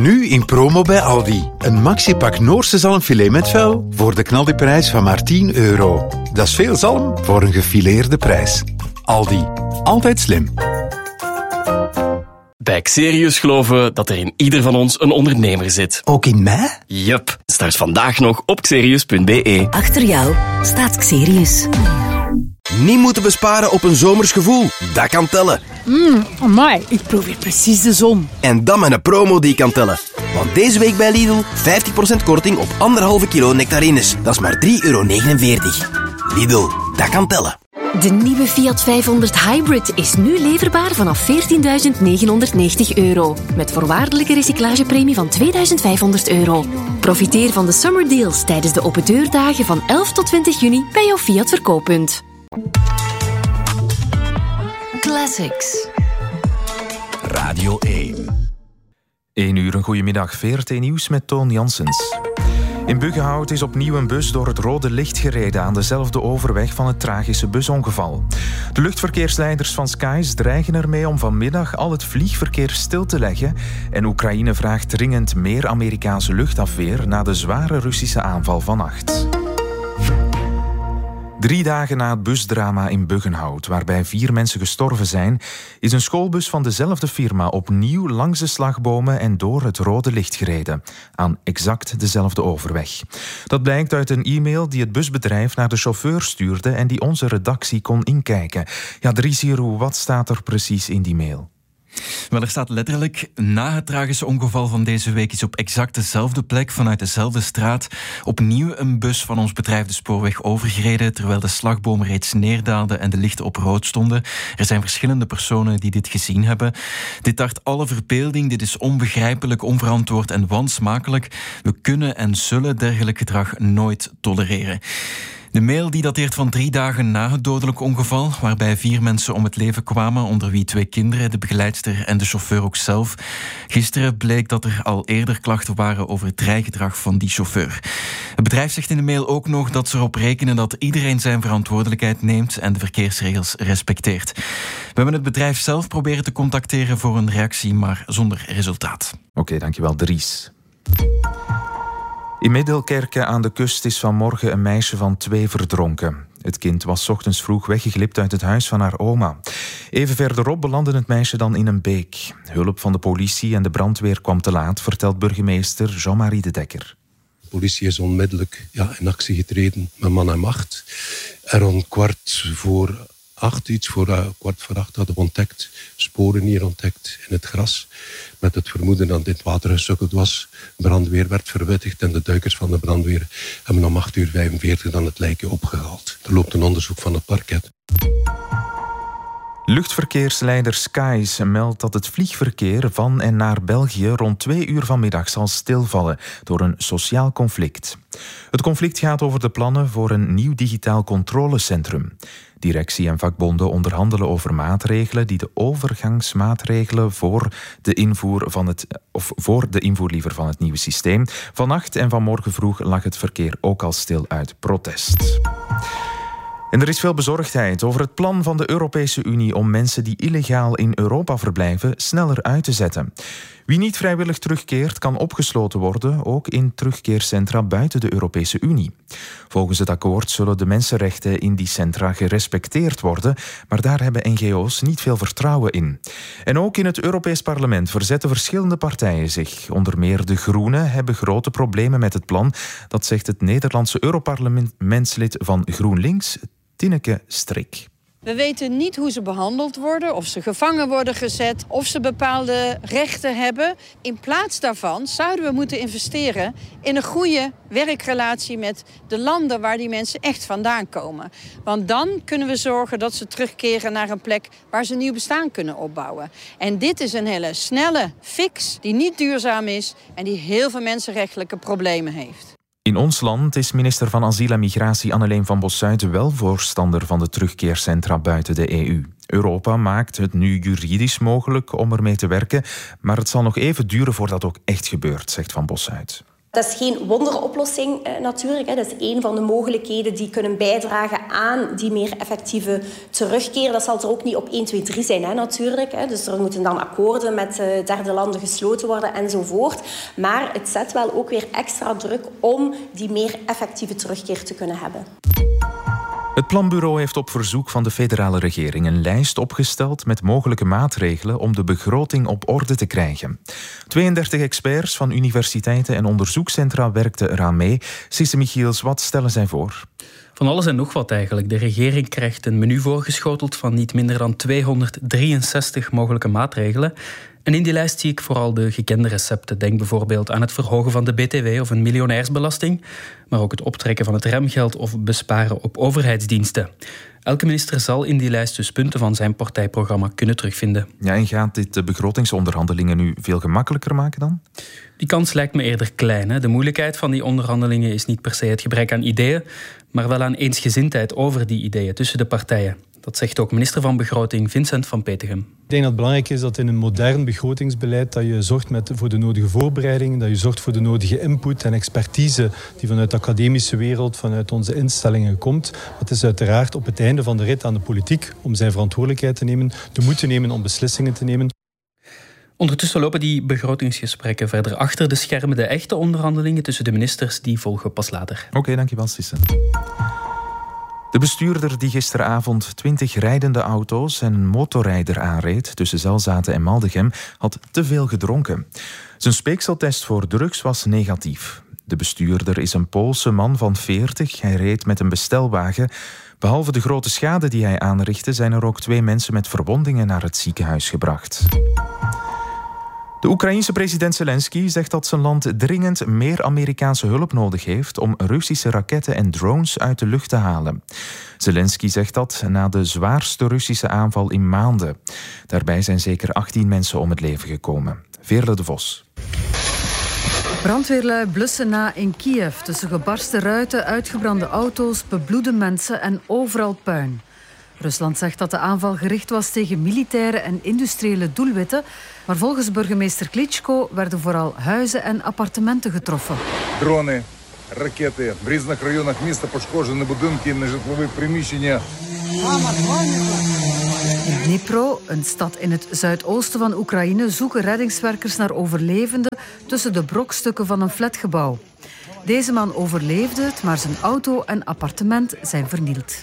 Nu in promo bij Aldi. Een maxipak Noorse zalmfilet met vel voor de knaldiprijs van maar €10. Dat is veel zalm voor een gefileerde prijs. Aldi. Altijd slim. Bij Xerius geloven we dat er in ieder van ons een ondernemer zit. Ook in mij? Yup. Start vandaag nog op xerius.be. Achter jou staat Xerius. Niet moeten besparen op een zomers gevoel. Dat kan tellen. Amai, ik proef hier precies de zon. En dan met een promo die kan tellen. Want deze week bij Lidl 50% korting op 1,5 kilo nectarines. Dat is maar €3,49. Lidl, dat kan tellen. De nieuwe Fiat 500 Hybrid is nu leverbaar vanaf €14.990. Met voorwaardelijke recyclagepremie van €2.500. Profiteer van de summer deals tijdens de open deurdagen van 11 tot 20 juni bij jouw Fiat verkooppunt. Classics. Radio 1. 1 uur, een goedemiddag. VRT Nieuws met Toon Janssens. In Buggenhout is opnieuw een bus door het rode licht gereden aan dezelfde overweg van het tragische busongeval. De luchtverkeersleiders van Skies dreigen ermee om vanmiddag al het vliegverkeer stil te leggen en Oekraïne vraagt dringend meer Amerikaanse luchtafweer na de zware Russische aanval vannacht. 3 dagen na het busdrama in Buggenhout, waarbij 4 mensen gestorven zijn, is een schoolbus van dezelfde firma opnieuw langs de slagbomen en door het rode licht gereden, aan exact dezelfde overweg. Dat blijkt uit een e-mail die het busbedrijf naar de chauffeur stuurde en die onze redactie kon inkijken. Ja, Dries Hierou, wat staat er precies in die mail? Wel, er staat letterlijk: na het tragische ongeval van deze week is op exact dezelfde plek vanuit dezelfde straat opnieuw een bus van ons bedrijf de spoorweg overgereden, terwijl de slagbomen reeds neerdaalden en de lichten op rood stonden. Er zijn verschillende personen die dit gezien hebben. Dit tart alle verbeelding, dit is onbegrijpelijk, onverantwoord en wansmakelijk. We kunnen en zullen dergelijk gedrag nooit tolereren. De mail die dateert van 3 dagen na het dodelijk ongeval, waarbij 4 mensen om het leven kwamen, onder wie 2 kinderen, de begeleidster en de chauffeur ook zelf. Gisteren bleek dat er al eerder klachten waren over het rijgedrag van die chauffeur. Het bedrijf zegt in de mail ook nog dat ze erop rekenen dat iedereen zijn verantwoordelijkheid neemt en de verkeersregels respecteert. We hebben het bedrijf zelf proberen te contacteren voor een reactie, maar zonder resultaat. Oké, dankjewel Dries. In Middelkerke aan de kust is vanmorgen een meisje van 2 verdronken. Het kind was 's ochtends vroeg weggeglipt uit het huis van haar oma. Even verderop belandde het meisje dan in een beek. Hulp van de politie en de brandweer kwam te laat, vertelt burgemeester Jean-Marie de Dekker. De politie is onmiddellijk in actie getreden met man en macht. En rond 7:15, iets voor 7:15 hadden we ontdekt, sporen hier ontdekt in het gras. Met het vermoeden dat dit water gesukkeld was. Brandweer werd verwittigd en de duikers van de brandweer hebben om 8:45 dan het lijkje opgehaald. Er loopt een onderzoek van het parket. Luchtverkeersleider Skies meldt dat het vliegverkeer van en naar België rond 2 uur vanmiddag zal stilvallen door een sociaal conflict. Het conflict gaat over de plannen voor een nieuw digitaal controlecentrum. Directie en vakbonden onderhandelen over maatregelen die de overgangsmaatregelen voor de invoer van het nieuwe systeem. Vannacht en vanmorgen vroeg lag het verkeer ook al stil uit protest. En er is veel bezorgdheid over het plan van de Europese Unie om mensen die illegaal in Europa verblijven sneller uit te zetten. Wie niet vrijwillig terugkeert, kan opgesloten worden, ook in terugkeercentra buiten de Europese Unie. Volgens het akkoord zullen de mensenrechten in die centra gerespecteerd worden, maar daar hebben NGO's niet veel vertrouwen in. En ook in het Europees Parlement verzetten verschillende partijen zich. Onder meer de Groenen hebben grote problemen met het plan. Dat zegt het Nederlandse Europarlementslid van GroenLinks, Tineke Strik. We weten niet hoe ze behandeld worden, of ze gevangen worden gezet, of ze bepaalde rechten hebben. In plaats daarvan zouden we moeten investeren in een goede werkrelatie met de landen waar die mensen echt vandaan komen. Want dan kunnen we zorgen dat ze terugkeren naar een plek waar ze een nieuw bestaan kunnen opbouwen. En dit is een hele snelle fix die niet duurzaam is en die heel veel mensenrechtelijke problemen heeft. In ons land is minister van Asiel en Migratie Anneleen van Bossuyt wel voorstander van de terugkeercentra buiten de EU. Europa maakt het nu juridisch mogelijk om ermee te werken, maar het zal nog even duren voordat ook echt gebeurt, zegt Van Bossuyt. Dat is geen wonderoplossing natuurlijk. Dat is één van de mogelijkheden die kunnen bijdragen aan die meer effectieve terugkeer. Dat zal er ook niet op 1, 2, 3 zijn natuurlijk. Dus er moeten dan akkoorden met derde landen gesloten worden enzovoort. Maar het zet wel ook weer extra druk om die meer effectieve terugkeer te kunnen hebben. Het Planbureau heeft op verzoek van de federale regering een lijst opgesteld met mogelijke maatregelen om de begroting op orde te krijgen. 32 experts van universiteiten en onderzoekscentra werkten eraan mee. Sisse Michiels, wat stellen zij voor? Van alles en nog wat eigenlijk. De regering krijgt een menu voorgeschoteld van niet minder dan 263 mogelijke maatregelen. En in die lijst zie ik vooral de gekende recepten. Denk bijvoorbeeld aan het verhogen van de BTW of een miljonairsbelasting, maar ook het optrekken van het remgeld of besparen op overheidsdiensten. Elke minister zal in die lijst dus punten van zijn partijprogramma kunnen terugvinden. Ja, en gaat dit de begrotingsonderhandelingen nu veel gemakkelijker maken dan? Die kans lijkt me eerder klein. Hè? De moeilijkheid van die onderhandelingen is niet per se het gebrek aan ideeën, maar wel aan eensgezindheid over die ideeën tussen de partijen. Dat zegt ook minister van Begroting Vincent van Petegem. Ik denk dat het belangrijk is dat in een modern begrotingsbeleid dat je zorgt voor de nodige voorbereidingen, dat je zorgt voor de nodige input en expertise die vanuit de academische wereld, vanuit onze instellingen komt. Het is uiteraard op het einde van de rit aan de politiek om zijn verantwoordelijkheid te nemen, de moed te nemen om beslissingen te nemen. Ondertussen lopen die begrotingsgesprekken verder achter de schermen. De echte onderhandelingen tussen de ministers die volgen pas later. Oké, dankjewel Sisse. De bestuurder die gisteravond 20 rijdende auto's en een motorrijder aanreed tussen Zelzaten en Maldegem had te veel gedronken. Zijn speekseltest voor drugs was negatief. De bestuurder is een Poolse man van 40. Hij reed met een bestelwagen. Behalve de grote schade die hij aanrichtte, zijn er ook 2 mensen met verwondingen naar het ziekenhuis gebracht. De Oekraïense president Zelensky zegt dat zijn land dringend meer Amerikaanse hulp nodig heeft om Russische raketten en drones uit de lucht te halen. Zelensky zegt dat na de zwaarste Russische aanval in maanden. Daarbij zijn zeker 18 mensen om het leven gekomen. Veerle de Vos. Brandweerlui blussen na in Kiev. Tussen gebarsten ruiten, uitgebrande auto's, bebloede mensen en overal puin. Rusland zegt dat de aanval gericht was tegen militaire en industriële doelwitten, maar volgens burgemeester Klitschko werden vooral huizen en appartementen getroffen. Dronen, raketten, в різних районах міста пошкоджені будинки en житлові приміщення. In Dnipro, een stad in het zuidoosten van Oekraïne, zoeken reddingswerkers naar overlevenden tussen de brokstukken van een flatgebouw. Deze man overleefde het, maar zijn auto en appartement zijn vernield.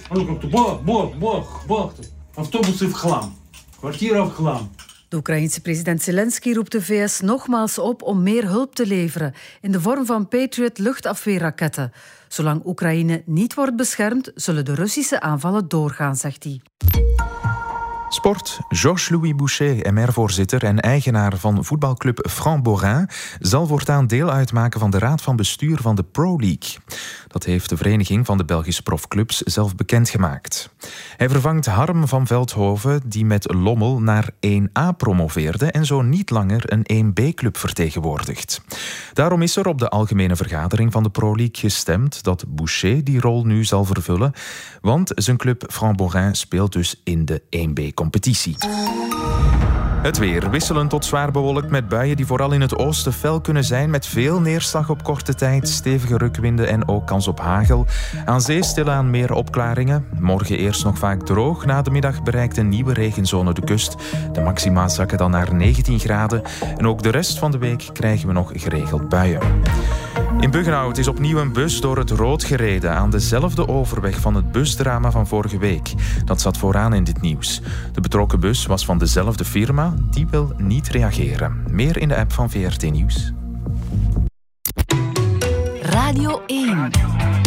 De Oekraïense president Zelensky roept de VS nogmaals op om meer hulp te leveren in de vorm van Patriot luchtafweerraketten. Zolang Oekraïne niet wordt beschermd, zullen de Russische aanvallen doorgaan, zegt hij. Sport. Georges-Louis Boucher, MR-voorzitter en eigenaar van voetbalclub Franc-Borin, zal voortaan deel uitmaken van de raad van bestuur van de Pro League. Dat heeft de vereniging van de Belgische profclubs zelf bekendgemaakt. Hij vervangt Harm van Veldhoven, die met Lommel naar 1A promoveerde en zo niet langer een 1B-club vertegenwoordigt. Daarom is er op de algemene vergadering van de Pro League gestemd dat Boucher die rol nu zal vervullen, want zijn club Franc-Borin speelt dus in de 1B-competitie. Het weer wisselend tot zwaar bewolkt met buien die vooral in het oosten fel kunnen zijn met veel neerslag op korte tijd, stevige rukwinden en ook kans op hagel. Aan zee stilaan meer opklaringen. Morgen eerst nog vaak droog. Na de middag bereikt een nieuwe regenzone de kust. De maxima zakken dan naar 19 graden. En ook de rest van de week krijgen we nog geregeld buien. In Buggenhout is opnieuw een bus door het rood gereden aan dezelfde overweg van het busdrama van vorige week. Dat zat vooraan in dit nieuws. De betrokken bus was van dezelfde firma, die wil niet reageren. Meer in de app van VRT Nieuws. Radio 1.